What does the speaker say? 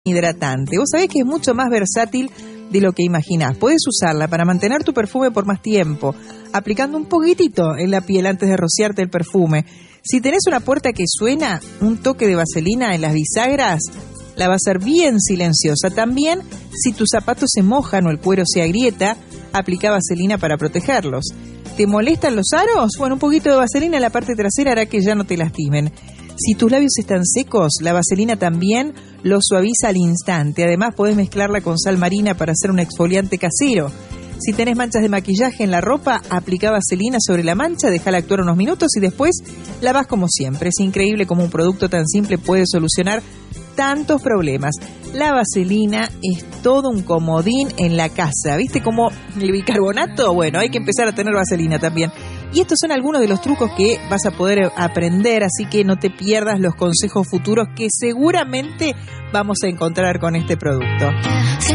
hidratante. Vos sabés que es mucho más versátil de lo que imaginás. Podés usarla para mantener tu perfume por más tiempo, aplicando un poquitito en la piel antes de rociarte el perfume. Si tenés una puerta que suena, un toque de vaselina en las bisagras la va a hacer bien silenciosa. También, si tus zapatos se mojan o el cuero se agrieta, aplica vaselina para protegerlos. ¿Te molestan los aros? Bueno, un poquito de vaselina en la parte trasera hará que ya no te lastimen. Si tus labios están secos, la vaselina también los suaviza al instante. Además, podés mezclarla con sal marina para hacer un exfoliante casero. Si tenés manchas de maquillaje en la ropa, aplica vaselina sobre la mancha, déjala actuar unos minutos y después lavás como siempre. Es increíble cómo un producto tan simple puede solucionar tantos problemas. La vaselina es todo un comodín en la casa. ¿Viste como el bicarbonato? Bueno, hay que empezar a tener vaselina también. Y estos son algunos de los trucos que vas a poder aprender, así que no te pierdas los consejos futuros que seguramente vamos a encontrar con este producto.